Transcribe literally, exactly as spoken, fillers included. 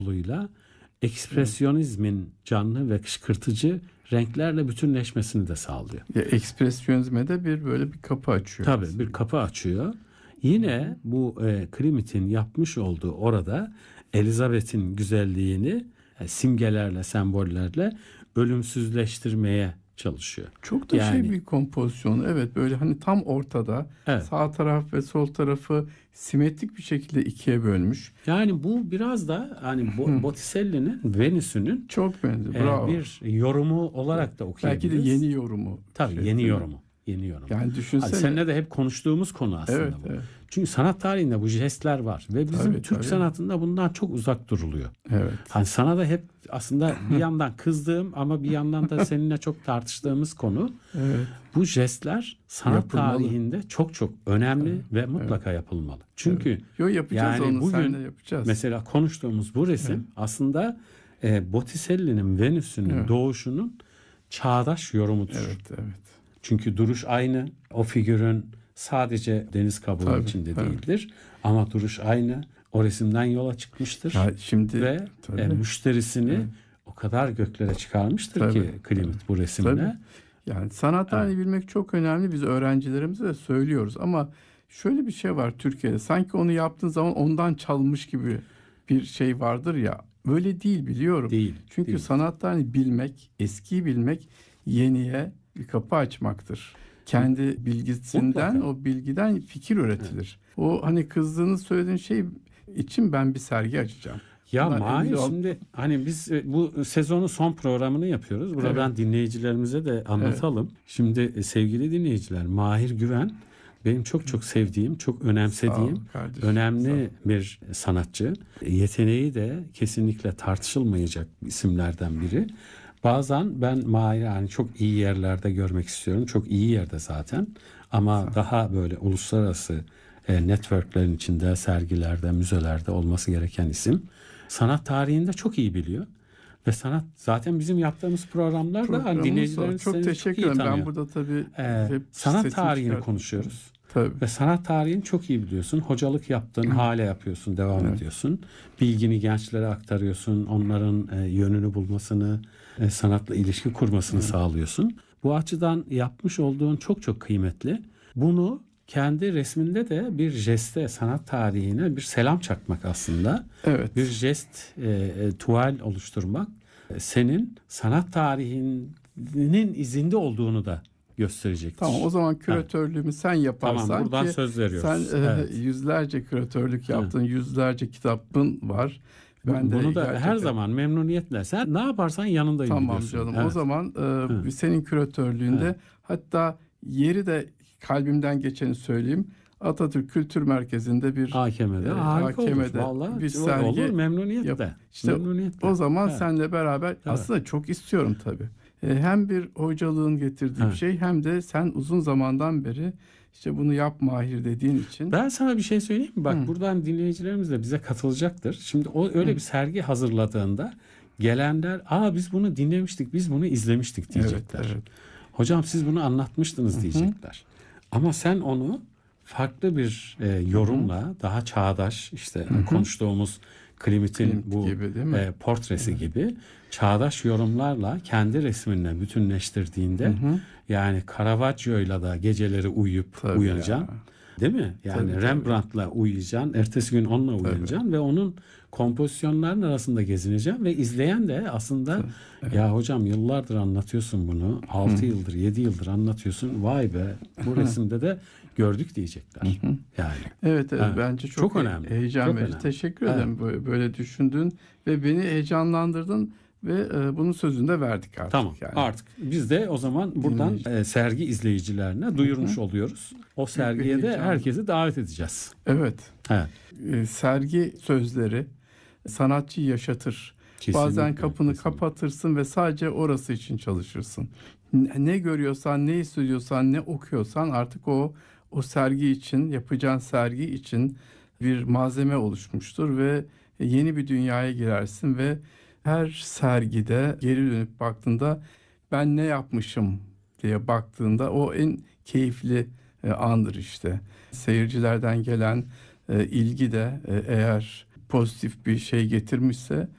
yoluyla ekspresyonizmin canlı ve kışkırtıcı renklerle bütünleşmesini de sağlıyor. Ya, ekspresyonizme de bir böyle bir kapı açıyor. Tabii aslında. bir kapı açıyor. Yine bu e, Klimit'in yapmış olduğu orada Elizabeth'in güzelliğini e, simgelerle, sembollerle ölümsüzleştirmeye çalışıyor. Çok da Yani- şey bir kompozisyon. Evet, böyle hani tam ortada, Evet. sağ taraf ve sol tarafı simetrik bir şekilde ikiye bölmüş. Yani bu biraz da hani Bo- Botticelli'nin Venüs'ünün Çok benziyor. e, Bravo. bir yorumu olarak da okuyabiliriz. Belki de yeni yorumu. Tabii Şey, yeni değil mi? yorumu. Yeni yorum. Yani düşünsene. Hani seninle de hep konuştuğumuz konu aslında Evet, bu. evet. Çünkü sanat tarihinde bu jestler var ve bizim Tabii, Türk tabii. sanatında bundan çok uzak duruluyor. Evet. Hani sana da hep aslında bir yandan kızdığım ama bir yandan da seninle çok tartıştığımız konu Evet. bu jestler sanat Yapılmalı. tarihinde çok çok önemli ve mutlaka yapılmalı. Çünkü Yo, yapacağız yani onu. bugün Seninle yapacağız. mesela konuştuğumuz bu resim aslında e, Botticelli'nin Venüs'ünün Evet. doğuşunun çağdaş yorumudur. Evet, evet. Çünkü duruş aynı. O figürün sadece deniz kabuğu Tabii, içinde tabii. değildir. Ama duruş aynı. O resimden yola çıkmıştır. Ya şimdi Ve tabii. e, müşterisini Evet. o kadar göklere çıkarmıştır Tabii, ki Klimit bu resimle. Tabii. Yani sanat tarihini bilmek çok önemli. Biz öğrencilerimize de söylüyoruz ama şöyle bir şey var Türkiye'de. Sanki onu yaptığın zaman ondan çalmış gibi bir şey vardır ya. Öyle değil, biliyorum. Değil, Çünkü değil. sanat tarihini bilmek, eskiyi bilmek yeniye bir kapı açmaktır. Kendi bilgisinden, Mutlaka. o bilgiden fikir üretilir. O hani kızdığınız söylediğin şey için ben bir sergi açacağım. Ya Bundan Mahir, emin ol. şimdi hani biz e, bu sezonun son programını yapıyoruz. Buradan Evet. dinleyicilerimize de anlatalım. Şimdi e, sevgili dinleyiciler, Mahir Güven benim çok çok sevdiğim, çok önemsediğim, Sağ ol kardeşim, sağ ol. önemli bir sanatçı. Yeteneği de kesinlikle tartışılmayacak isimlerden biri. Bazen ben Mahir'i hani çok iyi yerlerde görmek istiyorum. Çok iyi yerde zaten. Ama daha böyle uluslararası e, networklerin içinde, sergilerde, müzelerde olması gereken isim. Sanat tarihinde çok iyi biliyor. Ve sanat zaten bizim yaptığımız programlarda hani Programımız dinleyicilerimiz çok seni teşekkür iyi ederim. tanıyor. Ben burada tabii Ee, hep sanat sesimi tarihini çıkarttım. konuşuyoruz. Tabii. Ve sanat tarihini çok iyi biliyorsun. Hocalık yaptın, hala yapıyorsun, devam Evet. ediyorsun. Bilgini gençlere aktarıyorsun. Onların e, yönünü bulmasını, e, sanatla ilişki kurmasını sağlıyorsun. Bu açıdan yapmış olduğun çok çok kıymetli. Bunu kendi resminde de bir jeste, sanat tarihine bir selam çakmak aslında. Evet. Bir jest, e, e, tuval oluşturmak e, senin sanat tarihinin izinde olduğunu da gösterecektir. Tamam, o zaman küratörlüğümü sen yaparsan, Tamam, buradan ki söz veriyoruz. sen e, Evet. yüzlerce küratörlük yaptın, yüzlerce kitabın var. Ben Bunu de da gerçekten- her zaman memnuniyetle, sen ne yaparsan yanındayım Tamam biliyorsun. canım. Evet. O zaman e, senin küratörlüğünde, Evet. hatta yeri de kalbimden geçeni söyleyeyim. Atatürk Kültür Merkezi'nde bir A K M'de e, harika A K M'de olur. Vallahi bir olur, sergi memnuniyetle. yap- İşte memnuniyetle. o zaman Evet. senle beraber aslında çok istiyorum tabii. E, hem bir hocalığın getirdiği Evet. bir şey, hem de sen uzun zamandan beri işte bunu yap Mahir dediğin için. Ben sana bir şey söyleyeyim mi? Bak, Hı. buradan dinleyicilerimiz de bize katılacaktır. Şimdi o öyle Hı. bir sergi hazırladığında gelenler, aa biz bunu dinlemiştik, biz bunu izlemiştik diyecekler. Evet, evet. Hocam siz bunu anlatmıştınız Hı-hı. diyecekler. Ama sen onu farklı bir e, yorumla, Hı-hı. daha çağdaş, işte Hı-hı. konuştuğumuz Klimit'in Klimit bu gibi, değil mi? e, portresi Hı-hı. gibi çağdaş yorumlarla kendi resminle bütünleştirdiğinde, Hı-hı. yani Caravaggio'yla da geceleri uyuyup Tabii uyanacaksın. ya. Değil mi? Yani Tabii, Rembrandt'la uyuyacaksın. Ertesi gün onunla uyanacaksın ve onun kompozisyonların arasında gezineceksin ve izleyen de aslında evet. ya hocam yıllardır anlatıyorsun bunu. altı yıldır, yedi yıldır anlatıyorsun. Vay be, bu resimde de gördük diyecekler. Yani. Evet, evet, evet. bence çok, çok önemli. heyecan çok verici. önemli. Teşekkür evet. ederim böyle, böyle düşündün ve beni heyecanlandırdın ve e, bunun sözünü de verdik artık. Tamam, yani. artık biz de o zaman buradan e, sergi izleyicilerine duyurmuş Hı-hı. oluyoruz. O sergiye de herkesi davet edeceğiz. Evet. evet. E, sergi sözleri sanatçıyı yaşatır. Kesinlikle, Bazen kapını kesinlikle. kapatırsın ve sadece orası için çalışırsın. Ne görüyorsan, ne hissediyorsan, ne okuyorsan artık o o sergi için, yapacağın sergi için bir malzeme oluşmuştur ve yeni bir dünyaya girersin ve her sergide geri dönüp baktığında ben ne yapmışım diye baktığında o en keyifli andır işte. Seyircilerden gelen ilgi de eğer pozitif bir şey getirmişse